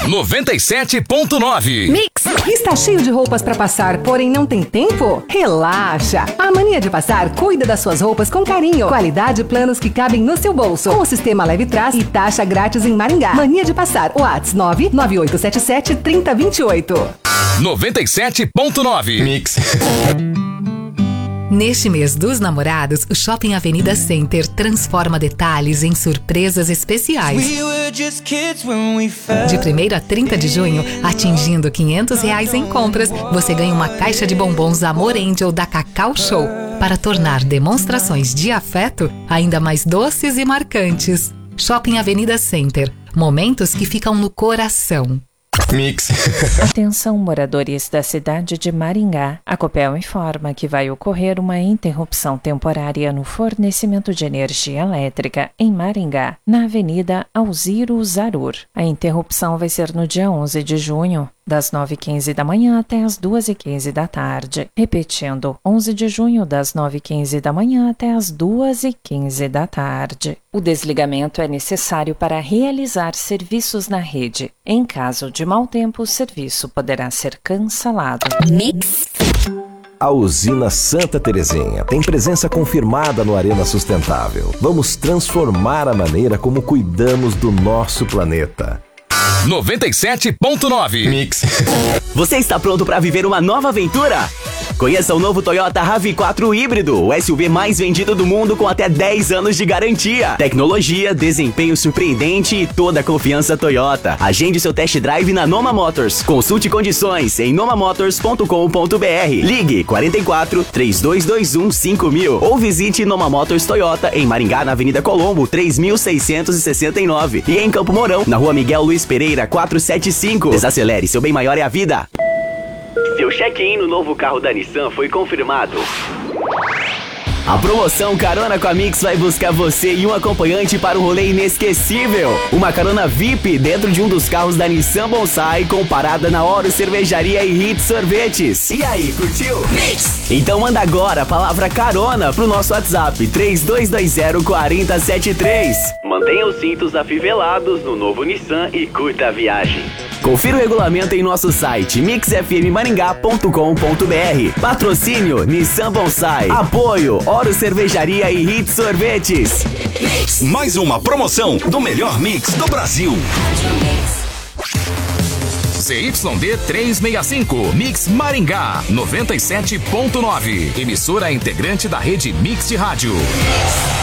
97.9. Mix. Está cheio de roupas para passar, porém não tem tempo? Relaxa! A Mania de Passar cuida das suas roupas com carinho. Qualidade e planos que cabem no seu bolso. Com o sistema Leve Trás e taxa grátis em Maringá. Mania de Passar. WhatsApp 99877-3028. 97.9. Mix. Neste mês dos namorados, o Shopping Avenida Center transforma detalhes em surpresas especiais. De 1º a 30 de junho, atingindo R$500 em compras, você ganha uma caixa de bombons Amor Angel da Cacau Show para tornar demonstrações de afeto ainda mais doces e marcantes. Shopping Avenida Center. Momentos que ficam no coração. Mix. Atenção, moradores da cidade de Maringá. A Copel informa que vai ocorrer uma interrupção temporária no fornecimento de energia elétrica em Maringá, na Avenida Alziro Zarur. A interrupção vai ser no dia 11 de junho, das 9h15 da manhã até as 2h15 da tarde. Repetindo, 11 de junho, das 9h15 da manhã até as 2h15 da tarde. O desligamento é necessário para realizar serviços na rede. Em caso de mau tempo, o serviço poderá ser cancelado. Mix. A usina Santa Terezinha tem presença confirmada no Arena Sustentável. Vamos transformar a maneira como cuidamos do nosso planeta. 97.9. Mix. Você está pronto para viver uma nova aventura? Conheça o novo Toyota RAV4 híbrido, o SUV mais vendido do mundo com até 10 anos de garantia. Tecnologia, desempenho surpreendente e toda a confiança Toyota. Agende seu test drive na Noma Motors. Consulte condições em nomamotors.com.br. Ligue 44 3221 5000 ou visite Noma Motors Toyota em Maringá, na Avenida Colombo, 3669 e em Campo Mourão, na Rua Miguel Luiz Pereira, 475. Desacelere, seu bem maior é a vida. Seu check-in no novo carro da Nissan foi confirmado. A promoção Carona com a Mix vai buscar você e um acompanhante para um rolê inesquecível. Uma carona VIP dentro de um dos carros da Nissan Bonsai com parada na Oro Cervejaria e Hits Sorvetes. E aí, curtiu? Mix! Então manda agora a palavra carona pro nosso WhatsApp 3220-4073. Mantenha os cintos afivelados no novo Nissan e curta a viagem. Confira o regulamento em nosso site mixfmmaringá.com.br. Patrocínio Nissan Bonsai. Apoio Oro Cervejaria e Hits Sorvetes. Mais uma promoção do melhor mix do Brasil. ZYD 365, Mix Maringá, 97.9. Emissora integrante da rede Mix de Rádio.